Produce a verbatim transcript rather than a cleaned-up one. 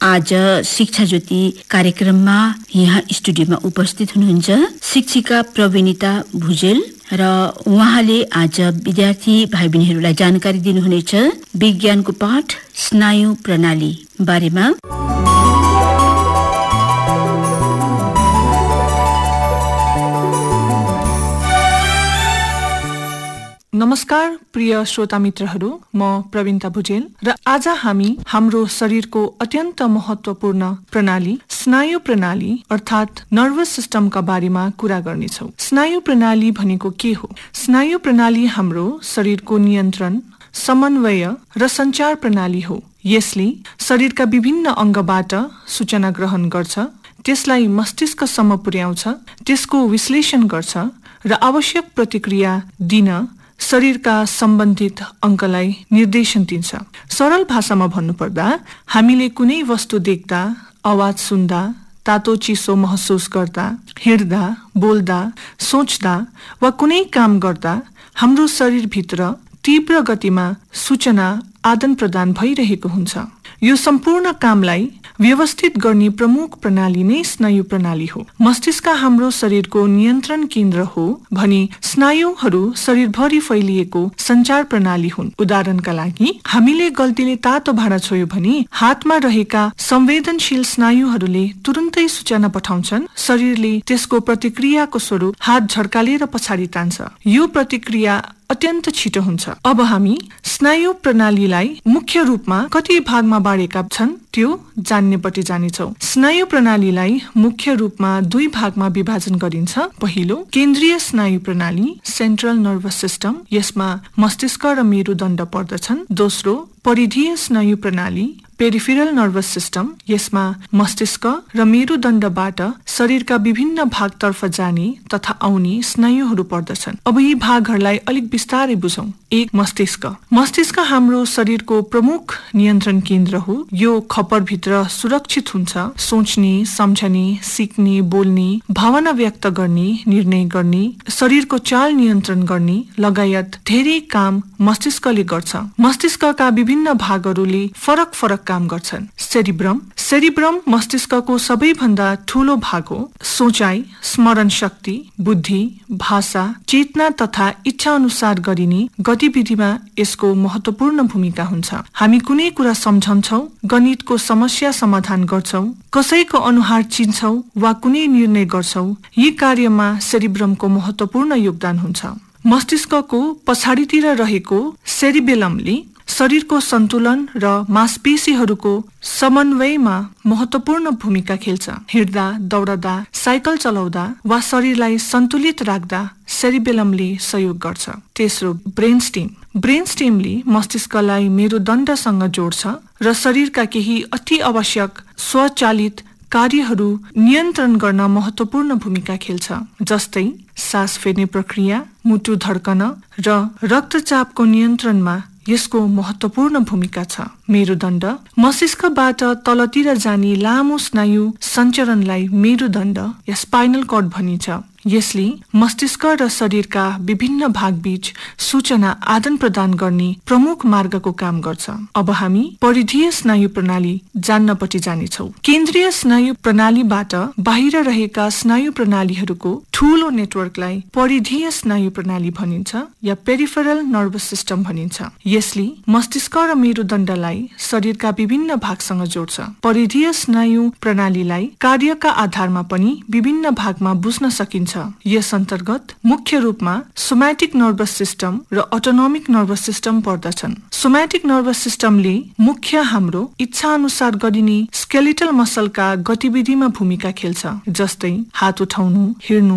आज शिक्षा ज्योति कार्यक्रममा यहाँ स्टुडियोमा उपस्थित हुनुहुन्छ शिक्षिका प्रवीणिता भुजेल र उहाँले आज विद्यार्थी भाइ बहिनीहरूलाई जानकारी दिनुहुनेछ विज्ञानको पाठ स्नायु प्रणाली बारेमा। नमस्कार प्रिय श्रोता मित्रहरू, म प्रवीणता भुजेल र आज हामी हाम्रो शरीरको अत्यन्त महत्वपूर्ण प्रणाली स्नायु प्रणाली अर्थात् नर्भस सिस्टमका बारेमा कुरा गर्नेछौँ। स्नायु प्रणाली भनेको के हो? स्नायु प्रणाली हाम्रो शरीरको नियन्त्रण, समन्वय र सञ्चार प्रणाली हो। यसले शरीरका विभिन्न अङ्गबाट सूचना ग्रहण गर्छ, त्यसलाई मस्तिष्कसम्म पुर्याउँछ, त्यसको विश्लेषण गर्छ र आवश्यक प्रतिक्रिया दिन शरीरका सम्बन्धित अङ्गलाई निर्देशन दिन्छ। सरल भाषामा भन्नुपर्दा हामीले कुनै वस्तु देख्दा, आवाज सुन्दा, तातो चिसो महसुस गर्दा, हिँड्दा, बोल्दा, सोच्दा वा कुनै काम गर्दा हाम्रो शरीरभित्र तीव्र गतिमा सूचना आदान प्रदान भइरहेको हुन्छ। यो सम्पूर्ण कामलाई व्यवस्थित गर्ने प्रमुख प्रणाली नै स्नायु प्रणाली हो। मस्तिष्क हाम्रो शरीरको नियन्त्रण केन्द्र हो भने स्नायुहरू शरीरभरि फैलिएको सञ्चार प्रणाली हुन्। उदाहरणका लागि हामीले गल्तीले तातो भाँडा छोयो भने हातमा रहेका संवेदनशील स्नायुहरूले तुरुन्तै सूचना पठाउँछन्। शरीरले त्यसको प्रतिक्रियाको स्वरूप हात झर्कालेर पछाडि तान्छ। यो प्रतिक्रिया अत्यन्त छिटो हुन्छ। अब हामी स्नायु प्रणालीलाई मुख्य रूपमा कति भागमा बाँडेका छन् त्यो जान्नेपट्टि जानेछौँ। स्नायु प्रणालीलाई मुख्य रूपमा दुई भागमा विभाजन गरिन्छ। पहिलो केन्द्रीय स्नायु प्रणाली सेन्ट्रल नर्भस सिस्टम, यसमा मस्तिष्क र मेरुदण्ड पर्दछन्। दोस्रो परिधीय स्नायु प्रणाली पेरिफेरल नर्भस सिस्टम, यसमा मस्तिष्क र मेरुदण्डबाट शरीरका विभिन्न भागतर्फ जाने तथा आउने स्नायुहरू पर्दछन्। अब यी भागहरूलाई अलिक बिस्तारै बुझौं। एक मस्तिष्क। मस्तिष्क हाम्रो शरीरको प्रमुख नियन्त्रण केन्द्र हो। यो खप्परभित्र सुरक्षित हुन्छ। सोच्ने, सम्झने, सिक्ने, बोल्ने, भावना व्यक्त गर्ने, निर्णय गर्ने, शरीरको चाल नियन्त्रण गर्ने लगायत धेरै काम मस्तिष्कले गर्छ। मस्तिष्कका विभिन्न भागहरूले फरक फरक काम गर्छन्। सेरिब्रम। सेरिब्रम मस्तिष्कको सबैभन्दा ठूलो भाग हो। सोचाइ, स्मरण शक्ति, बुद्धि, भाषा, चेतना तथा इच्छा अनुसार गरिने गतिविधिमा यसको महत्वपूर्ण भूमिका हुन्छ। हामी कुनै कुरा सम्झन्छौँ, गणितको समस्या समाधान गर्छौँ, कसैको अनुहार चिन्छौँ वा कुनै निर्णय गर्छौँ, यी कार्यमा सेरिब्रमको महत्वपूर्ण योगदान हुन्छ। मस्तिष्कको पछाडितिर रहेको सेरिबेलमले शरीरको सन्तुलन र मांसपेशीहरूको समन्वयमा महत्वपूर्ण भूमिका खेल्छ। हिँड्दा, दौडदा, साइकल चलाउँदा वा शरीरलाई सन्तुलित राख्दा सेरिबेलमले सहयोग गर्छ। तेस्रो ब्रेनस्टेम। ब्रेनस्टेमले मस्तिष्कलाई मेरुदण्डसँग जोड्छ र शरीरका केही अति आवश्यक स्वचालित कार्यहरू नियन्त्रण गर्न महत्वपूर्ण भूमिका खेल्छ, जस्तै सास फेर्ने प्रक्रिया, मुटु धड्कन र रक्तचापको नियन्त्रणमा यसको महत्वपूर्ण भूमिका छ। मेरुदण्ड। मस्तिष्कबाट तलतिर जाने लामो स्नायु सञ्चरणलाई मेरुदण्ड या स्पाइनल कर्ड भनिन्छ। यसले मस्तिष्क र शरीरका विभिन्न भागबीच सूचना आदान प्रदान गर्ने प्रमुख मार्गको काम गर्छ। अब हामी परिधीय स्नायु प्रणाली जान्नपट्टि जानेछौँ। केन्द्रीय स्नायु प्रणालीबाट बाहिर रहेका स्नायु प्रणालीहरूको ठूलो नेटवर्कलाई परिधीय स्नायु प्रणाली भनिन्छ या पेरिफेरल नर्भस सिस्टम भनिन्छ। यसले मस्तिष्क र मेरुदण्डलाई शरीरका विभिन्न भागसँग जोड्छ। परिधीय स्नायु प्रणालीलाई कार्यका आधारमा पनि विभिन्न भागमा बुझ्न सकिन्छ। यस अन्तर्गत मुख्य रूपमा सोम्याटिक नर्भस सिस्टम र अटोनोमिक नर्भस सिस्टम पर्दछन्। सोम्याटिक नर्भस सिस्टमले मुख्य हाम्रो इच्छा अनुसार गरिने स्केलेटल मसलका गतिविधिमा भूमिका खेल्छ, जस्तै हात उठाउनु, हिँड्नु,